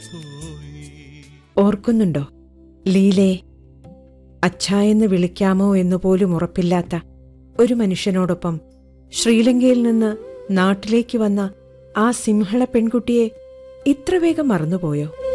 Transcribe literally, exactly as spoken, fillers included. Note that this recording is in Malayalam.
ഓർക്കുന്നുണ്ടോ ലീലയെ? അച്ഛായെന്ന് വിളിക്കാമോ എന്നുപോലും ഉറപ്പില്ലാത്ത ഒരു മനുഷ്യനോടൊപ്പം ശ്രീലങ്കയിൽ നിന്ന് നാട്ടിലേക്ക് വന്ന ആ സിംഹള പെൺകുട്ടിയെ ഇത്ര വേഗം മറന്നുപോയോ?